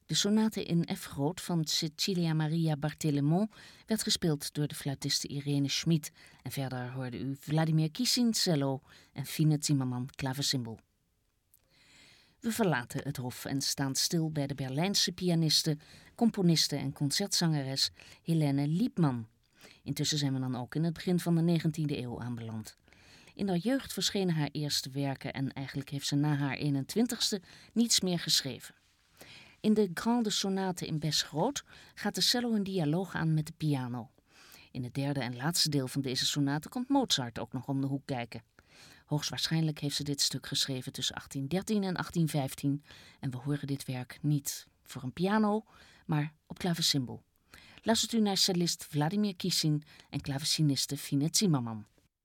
De sonate in F groot van Cecilia Maria Bartelemont werd gespeeld door de fluitiste Irene Schmid en verder hoorde u Vladimir Kissin cello en Fine Zimmermann klavecimbal. We verlaten het hof en staan stil bij de Berlijnse pianiste, componiste en concertzangeres Helene Liebmann. Intussen zijn we dan ook in het begin van de 19e eeuw aanbeland. In haar jeugd verschenen haar eerste werken en eigenlijk heeft ze na haar 21ste niets meer geschreven. In de Grande Sonate in Bes groot gaat de cello een dialoog aan met de piano. In het derde en laatste deel van deze sonate komt Mozart ook nog om de hoek kijken. Hoogstwaarschijnlijk heeft ze dit stuk geschreven tussen 1813 en 1815 en we horen dit werk niet voor een piano, maar op klavecimbal. Luistert u naar cellist Vladimir Kissin en klaveciniste Fine Zimmermann.